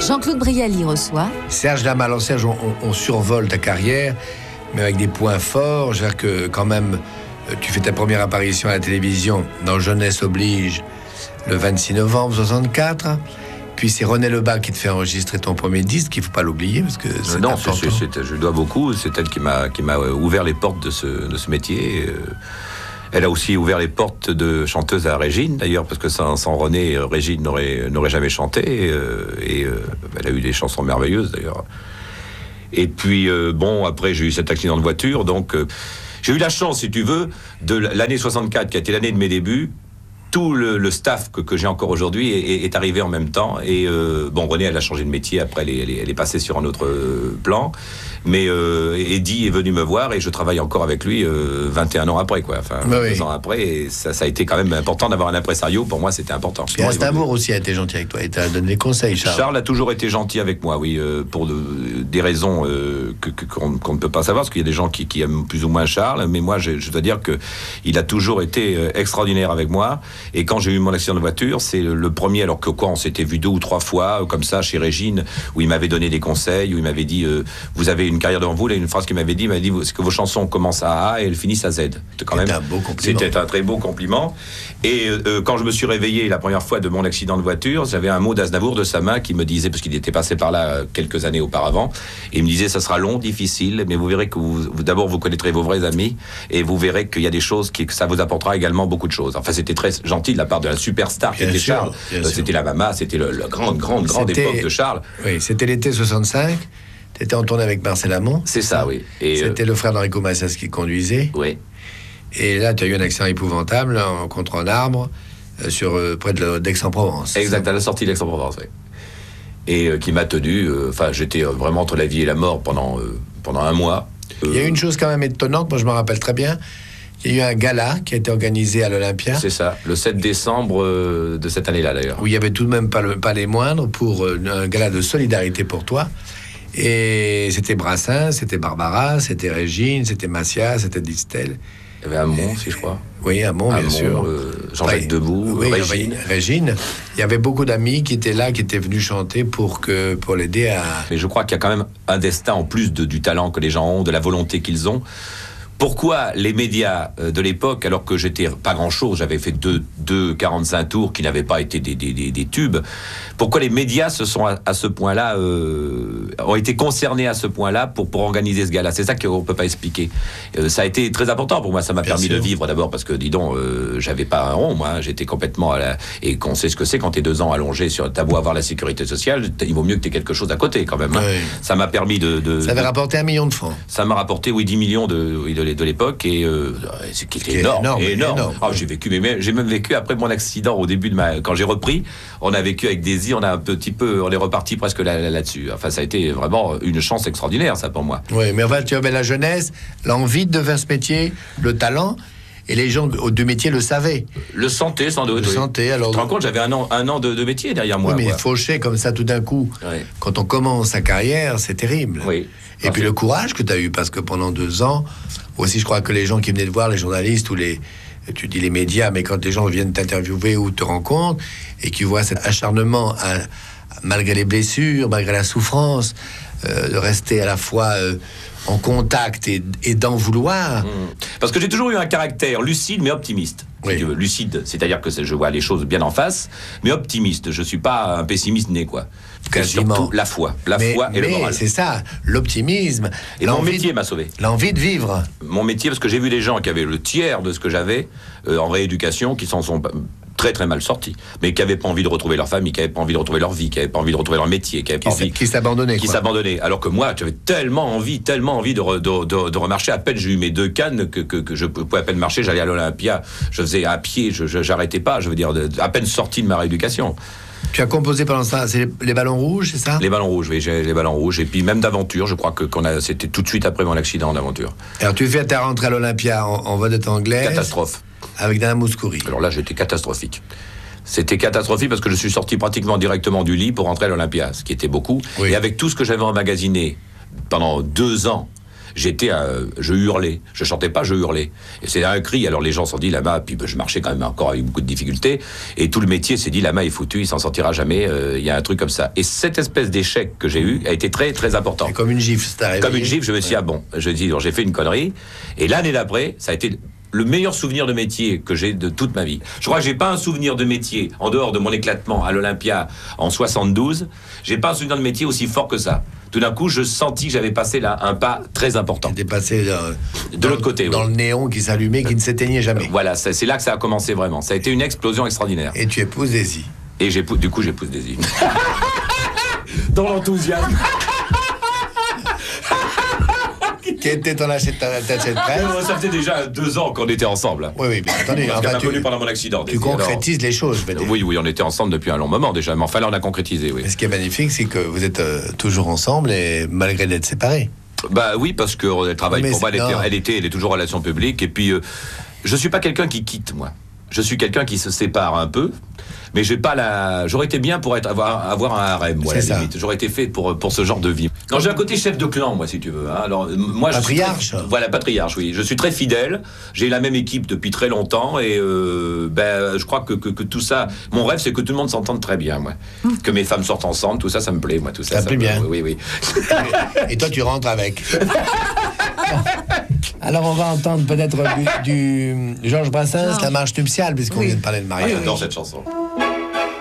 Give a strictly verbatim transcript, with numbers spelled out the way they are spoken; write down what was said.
Jean-Claude Brialy reçoit Serge Lama. Alors Serge, on, on survole ta carrière, mais avec des points forts. Je veux dire que quand même, tu fais ta première apparition à la télévision dans Jeunesse oblige le vingt-six novembre soixante-quatre. Puis c'est René Lebas qui te fait enregistrer ton premier disque, il ne faut pas l'oublier parce que c'est non, important. c'est, c'est, je dois beaucoup. C'est elle qui m'a, qui m'a ouvert les portes de ce, de ce métier. Elle a aussi ouvert les portes de chanteuse à Régine, d'ailleurs, parce que sans, sans René, Régine n'aurait, n'aurait jamais chanté. Et, et elle a eu des chansons merveilleuses, d'ailleurs. Et puis, euh, bon, après, j'ai eu cet accident de voiture. Donc, euh, j'ai eu la chance, si tu veux, de l'année soixante-quatre, qui a été l'année de mes débuts. Tout le, le staff que, que j'ai encore aujourd'hui est, est arrivé en même temps. Et euh, bon, René, elle a changé de métier. Après, elle est, elle est, elle est passée sur un autre euh, plan. Mais euh, Eddie est venu me voir et je travaille encore avec lui euh, vingt et un ans après, quoi. Enfin, bah deux oui. ans après. Et ça, ça a été quand même important d'avoir un impresario. Pour moi, c'était important. Et Aznavour aussi a été gentil avec toi. Il t'a donné des conseils, Charles. Charles a toujours été gentil avec moi, oui, euh, pour de, des raisons euh, que, que, qu'on, qu'on ne peut pas savoir, parce qu'il y a des gens qui, qui aiment plus ou moins Charles. Mais moi, je, je dois dire que il a toujours été euh, extraordinaire avec moi. Et quand j'ai eu mon accident de voiture, c'est le, le premier, alors que quoi, on s'était vu deux ou trois fois, comme ça, chez Régine, où il m'avait donné des conseils, où il m'avait dit, euh, vous avez une carrière devant vous. Là, une phrase qu'il m'avait dit, il m'avait dit, c'est que vos chansons commencent à A et elles finissent à Z. C'était quand même un beau compliment. C'était un très beau compliment. Et euh, quand je me suis réveillé la première fois de mon accident de voiture, j'avais un mot d'Aznavour de sa main qui me disait, parce qu'il était passé par là quelques années auparavant, et il me disait, ça sera long, difficile, mais vous verrez que vous, vous d'abord vous connaîtrez vos vrais amis, et vous verrez qu'il y a des choses qui, que ça vous apportera également beaucoup de choses. Enfin, c'était très gentil de la part de la superstar qui était Charles. Euh, c'était la Mama, c'était le, le grande, grande, grande C'était- époque de Charles. Oui, c'était l'été soixante-cinq. T'étais en tournée avec Marcel Amont. C'est ça, oui. Et, C'était le frère d'Enrico Macias qui conduisait. euh, oui. Et là, tu as eu un accident épouvantable en contre un arbre euh, sur, euh, près de la- d'Aix-en-Provence. Exact, à la sortie d'Aix-en-Provence, oui. Et euh, qui m'a tenu, enfin, euh, j'étais euh, vraiment entre la vie et la mort pendant, euh, pendant un mois. Il y a eu une chose quand même étonnante, moi je me rappelle très bien. Il y a eu un gala qui a été organisé à l'Olympia, C'est ça, le sept décembre euh, de cette année-là, d'ailleurs. où il y avait tout de même pas, le- pas les moindres pour euh, un gala de solidarité pour toi. Et c'était Brassens, c'était Barbara, c'était Régine, c'était Macias, c'était Distel. Il y avait Hamon, si je crois. Oui, Amont, bien Hamon, sûr. euh, Jean-Jacques Oui. Debout, Oui, Régine. Régine. Il y avait beaucoup d'amis qui étaient là, qui étaient venus chanter pour, que, pour l'aider à... Mais je crois qu'il y a quand même un destin, en plus de, du talent que les gens ont, de la volonté qu'ils ont. Pourquoi les médias euh, de l'époque, alors que j'étais pas grand-chose, j'avais fait deux, deux quarante-cinq tours qui n'avaient pas été des, des, des, des tubes, pourquoi les médias se sont à, à ce point-là, euh, ont été concernés à ce point-là pour, pour organiser ce gala? C'est ça qu'on peut pas expliquer. Euh, ça a été très important pour moi, ça m'a Bien permis sûr. de vivre d'abord, parce que, dis donc, euh, j'avais pas un rond, moi, hein, j'étais complètement à la... Et qu'on sait ce que c'est quand t'es deux ans allongé sur... T'as beau avoir la sécurité sociale, il vaut mieux que t'aies quelque chose à côté, quand même. Hein. Oui. Ça m'a permis de... de Ça avait de- rapporté un million de francs. ça m'a rapporté, oui, dix millions de, oui, de, de l'époque, et euh, c'est qui qui était est énorme, énorme, énorme. énorme. Ah, j'ai vécu, mais même- j'ai même vécu après mon accident, au début de ma, quand j'ai repris, on a vécu avec Daisy, on a un petit peu, on est reparti presque là, là, là-dessus. Enfin, ça a été vraiment une chance extraordinaire, ça, pour moi. Oui, mais enfin, tu avais la jeunesse, l'envie de faire ce métier, le talent, et les gens de- du métier le savaient. Le santé, sans doute. Le oui. santé, alors... Tu te rends compte, j'avais un an, un an de, de métier derrière moi. oui, mais quoi. fauché comme ça tout d'un coup, Oui. quand on commence sa carrière, c'est terrible. Oui. Et Ah, puis c'est- le courage que tu as eu, parce que pendant deux ans, aussi je crois que les gens qui venaient te voir, les journalistes ou les, tu dis les médias, mais quand les gens viennent t'interviewer ou te rencontrent, et qui voient cet acharnement, à- malgré les blessures, malgré la souffrance, euh, de rester à la fois euh, en contact et, et d'en vouloir. Mmh. Parce que j'ai toujours eu un caractère lucide mais optimiste. Si Oui. tu veux. Lucide, c'est-à-dire que c'est- je vois les choses bien en face, mais optimiste. Je suis pas un pessimiste né, quoi. Quasiment. Surtout la foi, la mais foi et le mais moral. c'est ça, l'optimisme, Et mon l'envie métier de- m'a sauvé. l'envie de vivre. Mon métier, parce que j'ai vu des gens qui avaient le tiers de ce que j'avais euh, en rééducation, qui s'en sont très très mal sortis, mais qui n'avaient pas envie de retrouver leur famille, qui n'avaient pas envie de retrouver leur vie, qui n'avaient pas envie de retrouver leur métier, qui n'avaient pas Qui, envie... s- qui s'abandonnait. qui quoi. s'abandonnaient. Alors que moi, j'avais tellement envie, tellement envie de, re- de, de, de remarcher. À peine j'ai eu mes deux cannes que, que, que je pouvais à peine marcher. J'allais à l'Olympia, je faisais à pied, je, je- j'arrêtais pas. Je veux dire, de- à peine sorti de ma rééducation. Tu as composé pendant ça, c'est les, les ballons rouges, c'est ça? Les ballons rouges, oui, j'ai les ballons rouges. Et puis même d'aventure, je crois que qu'on a, c'était tout de suite après mon accident d'aventure. Alors tu fais ta rentrée à l'Olympia en, en vedette anglaise. Catastrophe. Avec Dana Mouskouri. Alors là, j'étais catastrophique. C'était catastrophique parce que je suis sorti pratiquement directement du lit pour rentrer à l'Olympia, ce qui était beaucoup. Oui. Et avec tout ce que j'avais emmagasiné pendant deux ans, j'étais, euh, je hurlais. Je chantais pas, je hurlais. Et c'est un cri. Alors les gens se sont dit, Lama, puis ben, je marchais quand même encore avec beaucoup de difficultés. Et tout le métier s'est dit, Lama est foutu, il s'en sortira jamais. Il euh, y a un truc comme ça. Et cette espèce d'échec que j'ai eu a été très très important. Et comme une gifle, c'est arrivé. Comme une gifle, je me suis dit, ouais. ah bon, je dis, j'ai fait une connerie. Et l'année d'après, ça a été le meilleur souvenir de métier que j'ai de toute ma vie. Je crois que j'ai pas un souvenir de métier, en dehors de mon éclatement à l'Olympia en soixante-douze, j'ai pas un souvenir de métier aussi fort que ça. Tout d'un coup, je sentis que j'avais passé là un pas très important. T'es passé euh, de l'autre côté. Dans oui. le néon qui s'allumait, qui ne s'éteignait jamais. Euh, voilà, c'est là que ça a commencé vraiment. Ça a été une explosion extraordinaire. Et tu épouses Daisy. Et j'épouse, du coup, j'épouse Daisy. Dans l'enthousiasme. Qui était ton attaché de presse? Ça faisait déjà deux ans qu'on était ensemble. Oui, oui, mais attendez. Parce Enfin, qu'elle m'a tu, connu pendant mon accident. tu Daisy, concrétises alors. les choses, je veux dire. Oui, oui, on était ensemble depuis un long moment déjà. Mais enfin, là, on a concrétisé, oui. Et ce qui est magnifique, c'est que vous êtes euh, toujours ensemble et malgré d'être séparés. Bah oui, parce qu'elle travaille Mais pour moi, elle était, non. elle était, elle est toujours en relation publique. Et puis, euh, je suis pas quelqu'un qui quitte, moi. Je suis quelqu'un qui se sépare un peu, mais j'ai pas la. J'aurais été bien pour être avoir avoir un harem, moi, à la C'est ça. limite. J'aurais été fait pour pour ce genre de vie. Non, j'ai un côté chef de clan, moi, si tu veux. Hein. Alors, euh, moi, je suis Patriarche. très- Voilà, patriarche. Oui, je suis très fidèle. J'ai la même équipe depuis très longtemps, et euh, ben, je crois que, que que tout ça. Mon rêve, c'est que tout le monde s'entende très bien, moi. Que mes femmes sortent ensemble, tout ça, ça me plaît, moi, tout ça. Ça te plaît me- bien. Oui, oui. Et toi, tu rentres avec. Alors, on va entendre peut-être du, du Georges Brassens, Georges. la marche nuptiale, puisqu'on Oui. vient de parler de Ah, mariage. j'adore cette chanson.